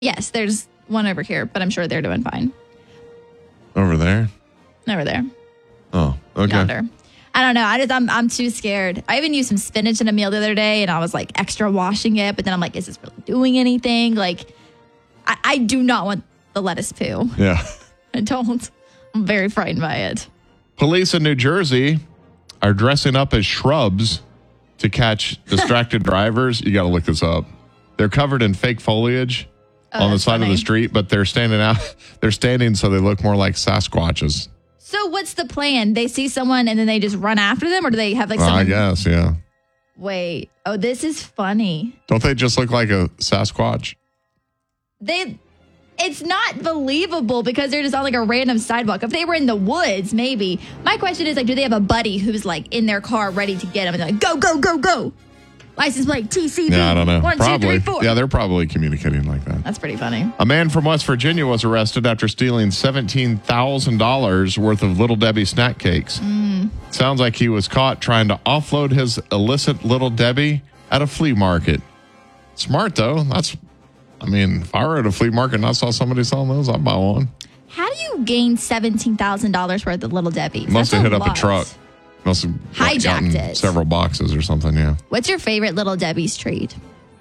Yes, there's one over here, but I'm sure they're doing fine. Over there? Over there. Oh, okay. Yonder. I don't know. I'm too scared. I even used some spinach in a meal the other day, and I was like extra washing it, but then I'm like, is this really doing anything? Like, I do not want the lettuce poo. Yeah. I don't. I'm very frightened by it. Police in New Jersey are dressing up as shrubs to catch distracted drivers. You got to look this up. They're covered in fake foliage on the side of the street, but they're standing out. They're standing so they look more like Sasquatches. So what's the plan? They see someone and then they just run after them, or do they have like someone? I guess, yeah. Wait. Oh, this is funny. Don't they just look like a Sasquatch? It's not believable because they're just on like a random sidewalk. If they were in the woods, maybe. My question is, like, do they have a buddy who's like in their car ready to get them? And they're like, go, go, go, go. License plate TCV. Yeah, I don't know. 1, probably. 2, 3, 4. Yeah, they're probably communicating like that. That's pretty funny. A man from West Virginia was arrested after stealing $17,000 worth of Little Debbie snack cakes. Sounds like he was caught trying to offload his illicit Little Debbie at a flea market. Smart, though. If I were at a flea market and I saw somebody selling those, I'd buy one. How do you gain $17,000 worth of Little Debbie? Must have hit up a truck. Must have hijacked it. Several boxes or something, yeah. What's your favorite Little Debbie's treat?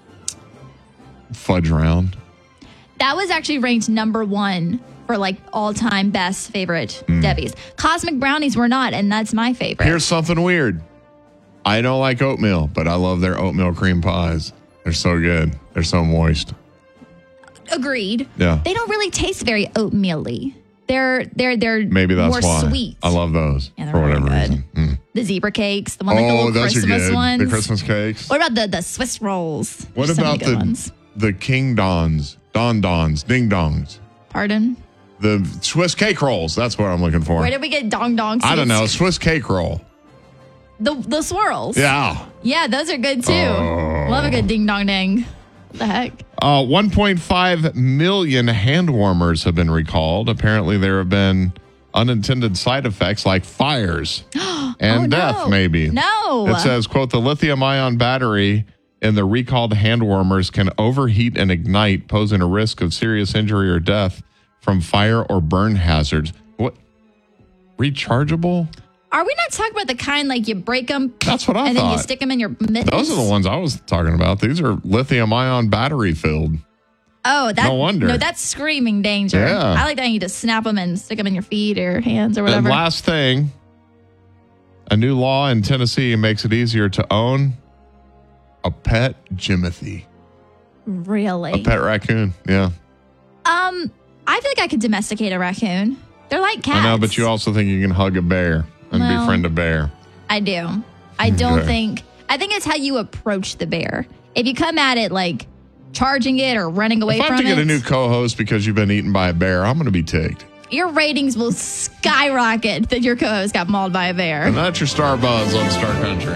Fudge round. That was actually ranked number 1 for like all-time best favorite Debbie's. Cosmic brownies were not, and that's my favorite. Here's something weird. I don't like oatmeal, but I love their oatmeal cream pies. They're so good. They're so moist. Agreed. Yeah. They don't really taste very oatmeal-y. They're maybe that's more why. sweet. I love those Yeah, for really whatever good. reason. The zebra cakes, the one like the little those Christmas are good. ones. The Christmas cakes. What about the Swiss rolls? What There's so many about good ones. the King Dons, Don Dons, Ding Dongs? Pardon? The Swiss cake rolls. That's what I'm looking for. Where did we get dong dong? I don't know. Swiss cake roll. The swirls. Yeah. Yeah, those are good too. Love a good ding dong ding. What the heck? 1.5 million hand warmers have been recalled. Apparently, there have been unintended side effects like fires and death, maybe. No. It says, quote, the lithium-ion battery in the recalled hand warmers can overheat and ignite, posing a risk of serious injury or death from fire or burn hazards. What? Rechargeable? Are we not talking about the kind like you break them? That's what I and thought. then you stick them in your mittens? Those are the ones I was talking about. These are lithium-ion battery filled. Oh, no wonder. No, that's screaming danger. Yeah. I like that you just snap them and stick them in your feet or hands or whatever. And last thing, a new law in Tennessee makes it easier to own a pet Jimothy. Really? A pet raccoon, yeah. I feel like I could domesticate a raccoon. They're like cats. I know, but you also think you can hug a bear and befriend a bear. I do. I don't think... I think it's how you approach the bear. If you come at it like charging it or running away from it... If I have to get a new co-host because you've been eaten by a bear, I'm going to be ticked. Your ratings will skyrocket that your co-host got mauled by a bear. And that's your Star Buzz on Star Country.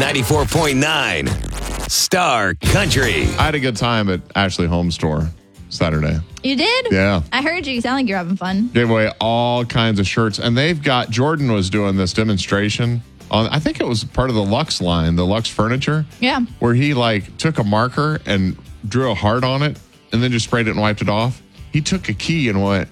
94.9 Star Country. I had a good time at Ashley Home Store Saturday. You did? Yeah. I heard you. You sound like you're having fun. Gave away all kinds of shirts. And they've got, Jordan was doing this demonstration on, I think it was part of the Lux line, the Lux furniture. Yeah. Where he like took a marker and drew a heart on it and then just sprayed it and wiped it off. He took a key and went...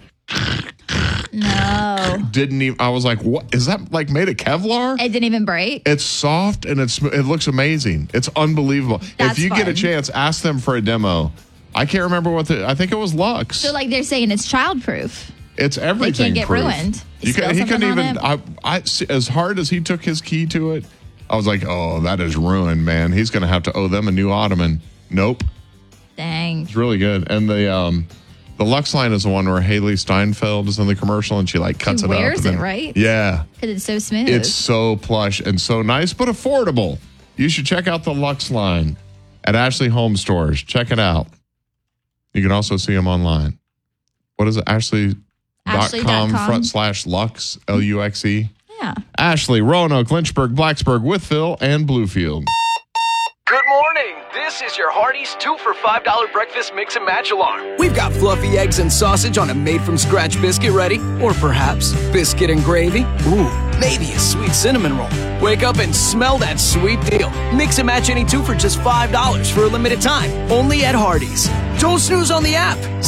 No. Didn't even, I was like, what? Is that like made of Kevlar? It didn't even break? It's soft and it looks amazing. It's unbelievable. That's if you get a fun. chance, ask them for a demo. I can't remember I think it was Lux. So like they're saying it's childproof. It's everything. They can't get proof. ruined. He couldn't even, as hard as he took his key to it, I was like, oh, that is ruined, man. He's going to have to owe them a new ottoman. Nope. Dang. It's really good. And the Lux line is the one where Haley Steinfeld is in the commercial and she like cuts it up. She wears it, right? Yeah. Because it's so smooth. It's so plush and so nice, but affordable. You should check out the Lux line at Ashley Home Stores. Check it out. You can also see them online. What is it? Ashley.com/Lux, L-U-X-E. Yeah. Ashley, Roanoke, Lynchburg, Blacksburg, Wytheville, and Bluefield. Good morning. This This is your Hardee's 2 for $5 breakfast mix and match alarm. We've got fluffy eggs and sausage on a made-from-scratch biscuit ready. Or perhaps biscuit and gravy. Ooh, maybe a sweet cinnamon roll. Wake up and smell that sweet deal. Mix and match any two for just $5 for a limited time. Only at Hardee's. Don't snooze on the app.